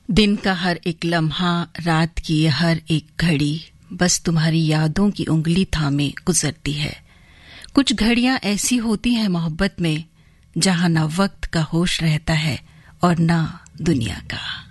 दिन का हर एक लम्हा, रात की हर एक घड़ी बस तुम्हारी यादों की उंगली थामे गुजरती है। कुछ घड़ियां ऐसी होती हैं मोहब्बत में, जहां ना वक्त का होश रहता है और ना दुनिया का।